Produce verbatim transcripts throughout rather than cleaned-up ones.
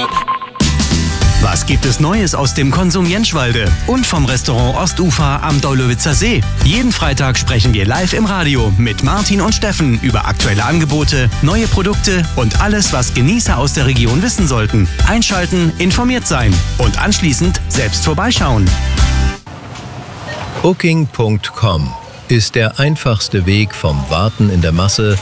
Was gibt es Neues aus dem Konsum Jentschwalde und vom Restaurant Ostufer am Daulowitzer See? Jeden Freitag sprechen wir live im Radio mit Martin und Steffen über aktuelle Angebote, neue Produkte und alles, was Genießer aus der Region wissen sollten. Einschalten, informiert sein und anschließend selbst vorbeischauen. Booking Punkt com ist der einfachste Weg vom Warten in der Masse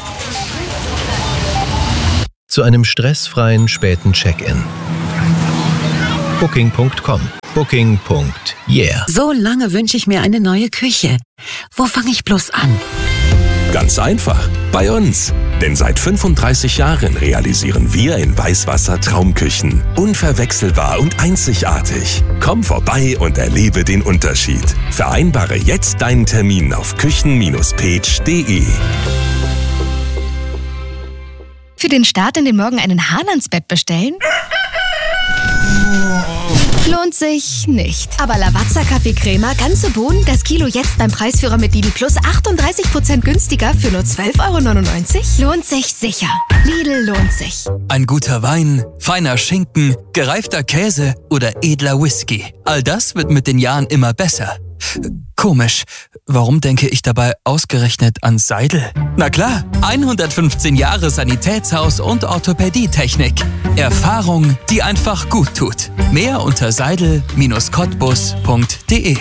zu einem stressfreien späten Check-in. Booking Punkt com. Booking. Yeah. So lange wünsche ich mir eine neue Küche. Wo fange ich bloß an? Ganz einfach, bei uns. Denn seit fünfunddreißig Jahren realisieren wir in Weißwasser Traumküchen. Unverwechselbar und einzigartig. Komm vorbei und erlebe den Unterschied. Vereinbare jetzt deinen Termin auf küchen Bindestrich page Punkt de. Für den Start in den Morgen einen Hahn ans Bett bestellen? Lohnt sich nicht. Aber Lavazza Kaffee Crema, ganze Bohnen, das Kilo jetzt beim Preisführer mit Lidl Plus achtunddreißig Prozent günstiger für nur zwölf Euro neunundneunzig? Lohnt sich sicher. Lidl lohnt sich. Ein guter Wein, feiner Schinken, gereifter Käse oder edler Whisky. All das wird mit den Jahren immer besser. Komisch, warum denke ich dabei ausgerechnet an Seidel? Na klar, hundertfünfzehn Jahre Sanitätshaus und Orthopädietechnik. Erfahrung, die einfach gut tut. Mehr unter seidel Bindestrich cottbus Punkt de.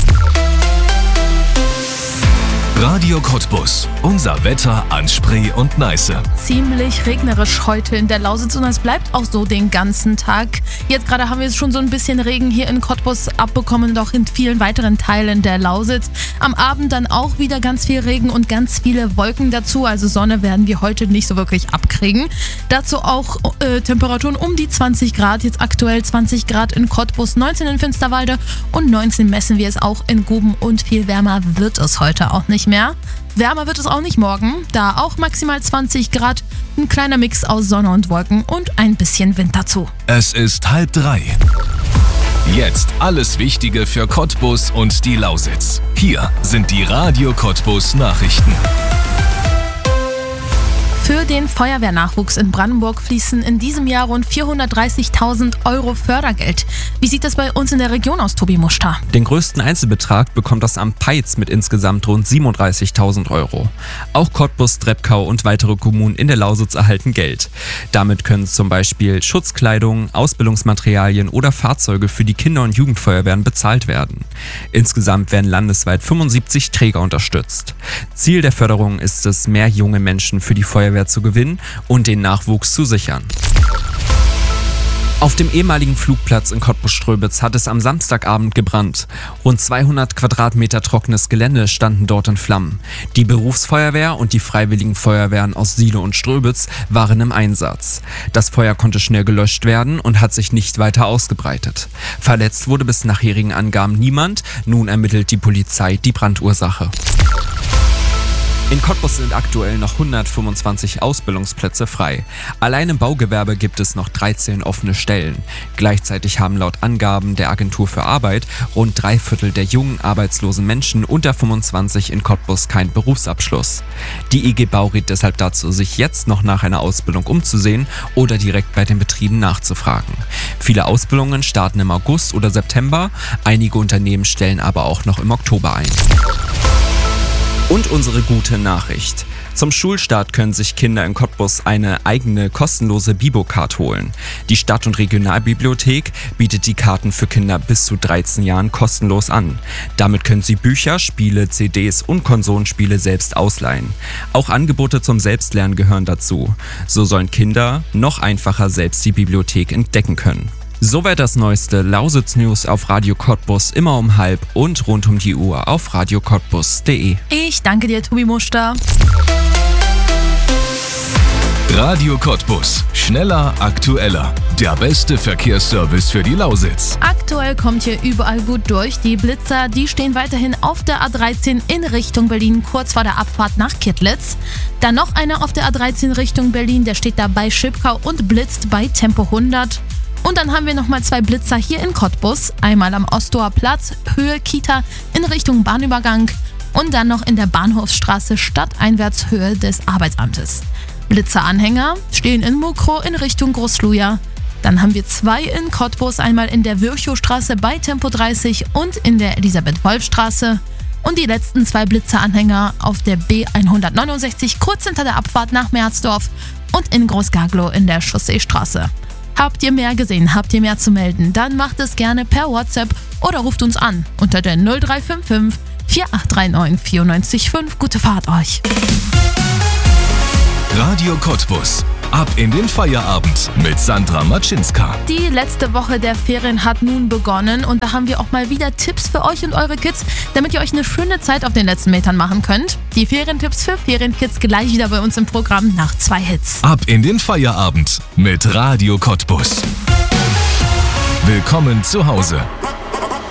Radio Cottbus. Unser Wetter an Spree und Neiße. Ziemlich regnerisch heute in der Lausitz und es bleibt auch so den ganzen Tag. Jetzt gerade haben wir schon so ein bisschen Regen hier in Cottbus abbekommen, doch in vielen weiteren Teilen der Lausitz. Am Abend dann auch wieder ganz viel Regen und ganz viele Wolken dazu. Also Sonne werden wir heute nicht so wirklich abkriegen. Dazu auch äh, Temperaturen um die zwanzig Grad. Jetzt aktuell zwanzig Grad in Cottbus, neunzehn in Finsterwalde und neunzehn messen wir es auch in Guben. Und viel wärmer wird es heute auch nicht mehr. Mehr. Wärmer wird es auch nicht morgen, da auch maximal zwanzig Grad, ein kleiner Mix aus Sonne und Wolken und ein bisschen Wind dazu. Es ist halb drei. Jetzt alles Wichtige für Cottbus und die Lausitz. Hier sind die Radio Cottbus Nachrichten. Für den Feuerwehrnachwuchs in Brandenburg fließen in diesem Jahr rund vierhundertdreißigtausend Euro Fördergeld. Wie sieht das bei uns in der Region aus, Tobi Muster? Den größten Einzelbetrag bekommt das Amt Peitz mit insgesamt rund siebenunddreißigtausend Euro. Auch Cottbus, Treppkau und weitere Kommunen in der Lausitz erhalten Geld. Damit können zum Beispiel Schutzkleidung, Ausbildungsmaterialien oder Fahrzeuge für die Kinder- und Jugendfeuerwehren bezahlt werden. Insgesamt werden landesweit fünfundsiebzig Träger unterstützt. Ziel der Förderung ist es, mehr junge Menschen für die Feuerwehr zu gewinnen und den Nachwuchs zu sichern. Auf dem ehemaligen Flugplatz in Cottbus-Ströbitz hat es am Samstagabend gebrannt. Rund zweihundert Quadratmeter trockenes Gelände standen dort in Flammen. Die Berufsfeuerwehr und die freiwilligen Feuerwehren aus Siele und Ströbitz waren im Einsatz. Das Feuer konnte schnell gelöscht werden und hat sich nicht weiter ausgebreitet. Verletzt wurde bis nachherigen Angaben niemand. Nun ermittelt die Polizei die Brandursache. In Cottbus sind aktuell noch hundertfünfundzwanzig Ausbildungsplätze frei. Allein im Baugewerbe gibt es noch dreizehn offene Stellen. Gleichzeitig haben laut Angaben der Agentur für Arbeit rund drei Viertel der jungen arbeitslosen Menschen unter fünfundzwanzig in Cottbus keinen Berufsabschluss. Die I G Bau rät deshalb dazu, sich jetzt noch nach einer Ausbildung umzusehen oder direkt bei den Betrieben nachzufragen. Viele Ausbildungen starten im August oder September, einige Unternehmen stellen aber auch noch im Oktober ein. Und unsere gute Nachricht. Zum Schulstart können sich Kinder in Cottbus eine eigene kostenlose Bibo-Card holen. Die Stadt- und Regionalbibliothek bietet die Karten für Kinder bis zu dreizehn Jahren kostenlos an. Damit können sie Bücher, Spiele, C Ds und Konsolenspiele selbst ausleihen. Auch Angebote zum Selbstlernen gehören dazu. So sollen Kinder noch einfacher selbst die Bibliothek entdecken können. Soweit das neueste Lausitz-News auf Radio Cottbus immer um halb und rund um die Uhr auf radio cottbus punkt de. Ich danke dir, Tobi Muster. Radio Cottbus. Schneller, aktueller. Der beste Verkehrsservice für die Lausitz. Aktuell kommt hier überall gut durch. Die Blitzer, die stehen weiterhin auf der A dreizehn in Richtung Berlin, kurz vor der Abfahrt nach Kittlitz. Dann noch einer auf der A dreizehn Richtung Berlin, der steht da bei Schipkau und blitzt bei Tempo hundert. Und dann haben wir nochmal zwei Blitzer hier in Cottbus. Einmal am Ostoer Platz, Höhe Kita in Richtung Bahnübergang und dann noch in der Bahnhofsstraße stadteinwärts Höhe des Arbeitsamtes. Blitzeranhänger stehen in Mukro in Richtung Großluja Dann haben wir zwei in Cottbus, einmal in der Virchowstraße bei Tempo dreißig und in der Elisabeth-Wolf-Straße. Und die letzten zwei Blitzeranhänger auf der B hundertneunundsechzig kurz hinter der Abfahrt nach Merzdorf und in Großgaglow in der Chausseestraße. Habt ihr mehr gesehen, habt ihr mehr zu melden, dann macht es gerne per WhatsApp oder ruft uns an unter der null drei fünf fünf, vier acht drei neun, vier neun fünf. Gute Fahrt euch! Radio Cottbus. Ab in den Feierabend mit Sandra Matschinska. Die letzte Woche der Ferien hat nun begonnen und da haben wir auch mal wieder Tipps für euch und eure Kids, damit ihr euch eine schöne Zeit auf den letzten Metern machen könnt. Die Ferientipps für Ferienkids gleich wieder bei uns im Programm nach zwei Hits. Ab in den Feierabend mit Radio Cottbus. Willkommen zu Hause.